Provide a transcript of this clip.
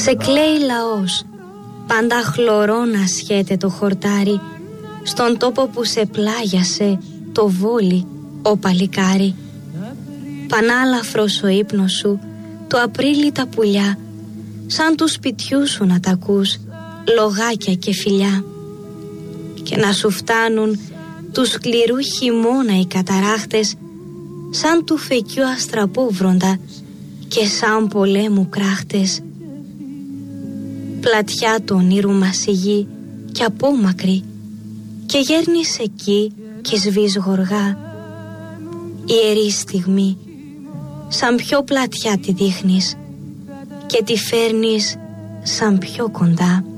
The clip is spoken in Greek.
Σε κλαίει λαός, πάντα χλωρό να σχέται το χορτάρι, στον τόπο που σε πλάγιασε το βόλι ο παλικάρι. Πανάλαφρος ο ύπνος σου, το Απρίλη τα πουλιά, σαν του σπιτιού σου να τ' ακούς, λογάκια και φιλιά. Και να σου φτάνουν του σκληρού χειμώνα οι καταράχτες, σαν του φεκιού αστραπόβροντα και σαν πολέμου κράχτες. Πλατιά του ονείρου μας η γη και απόμακρη, και γέρνεις εκεί και σβείς γοργά. Ιερή στιγμή, σαν πιο πλατιά τη δείχνεις και τη φέρνεις σαν πιο κοντά.